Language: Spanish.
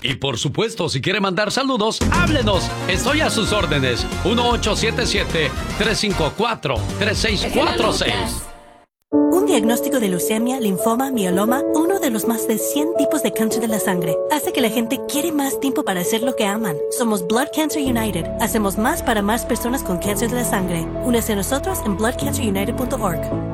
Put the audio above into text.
Y por supuesto, si quiere mandar saludos, háblenos. Estoy a sus órdenes. 1877-354-3646. Un diagnóstico de leucemia, linfoma, mieloma, uno de los más de 100 tipos de cáncer de la sangre, hace que la gente quiere más tiempo para hacer lo que aman. Somos Blood Cancer United. Hacemos más para más personas con cáncer de la sangre. Únese a nosotros en bloodcancerunited.org.